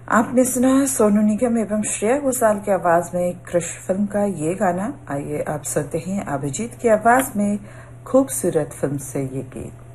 आपने सुना सोनू निगम एवं श्रेया घोषाल की आवाज में क्रश फिल्म का ये गाना। आइए आप सुनते हैं अभिजीत की आवाज में खूबसूरत फिल्म से ये गीत।